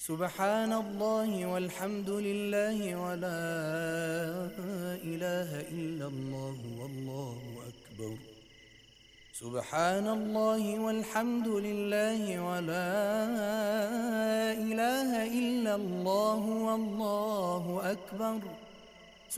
سبحان الله والحمد لله ولا إله إلا الله والله أكبر. سبحان الله والحمد لله ولا إله إلا الله والله أكبر.